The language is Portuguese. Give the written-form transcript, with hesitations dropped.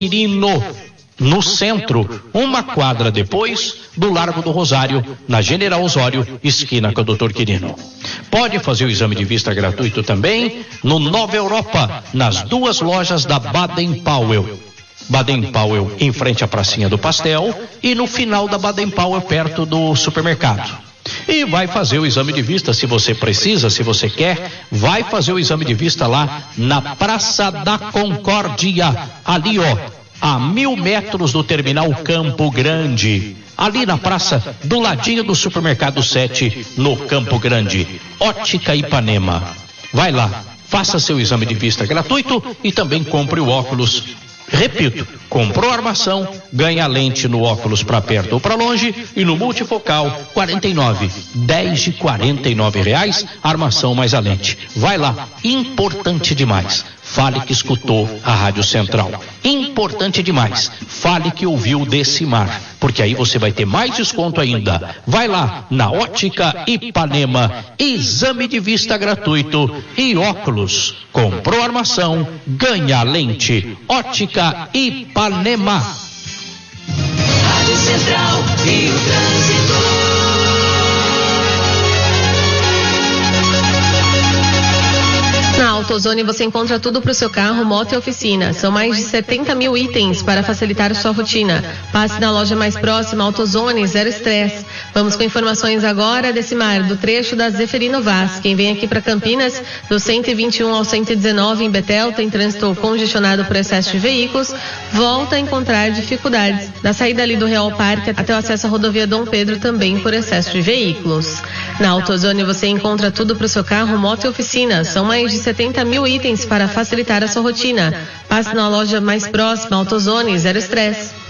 Quirino, no centro, uma quadra depois do Largo do Rosário, na General Osório, esquina com o Dr. Quirino. Pode fazer o exame de vista gratuito também no Nova Europa, nas duas lojas da Baden-Powell. Baden-Powell em frente à pracinha do Pastel e no final da Baden-Powell perto do supermercado. E vai fazer o exame de vista se você precisa, se você quer, vai fazer o exame de vista lá na Praça da Concórdia, ali a 1.000 metros do terminal Campo Grande, ali na praça do ladinho do supermercado 7 no Campo Grande, Ótica Ipanema. Vai lá, faça seu exame de vista gratuito e também compre o óculos. Repito, comprou a armação, ganha a lente no óculos para perto ou para longe e no multifocal 10 de R$49, armação mais a lente. Vai lá, importante demais. Fale que escutou a Rádio Central. Importante demais. Fale que ouviu Decimar, porque aí você vai ter mais desconto ainda. Vai lá na Ótica Ipanema, exame de vista gratuito e óculos. Comprou armação, ganha lente. Ótica Ipanema. Rádio Central e o trânsito. Na AutoZone você encontra tudo para o seu carro, moto e oficina. São mais de 70 mil itens para facilitar a sua rotina. Passe na loja mais próxima, AutoZone, zero estresse. Vamos com informações agora, Decimar, do trecho da Zeferino Vaz. Quem vem aqui para Campinas, do 121 ao 119 em Betel, tem trânsito congestionado por excesso de veículos, volta a encontrar dificuldades. Da saída ali do Real Parque até o acesso à rodovia Dom Pedro, também por excesso de veículos. Na AutoZone você encontra tudo para o seu carro, moto e oficina. São mais de 70 mil itens para facilitar a sua rotina. Passe na loja mais próxima, AutoZone, zero estresse.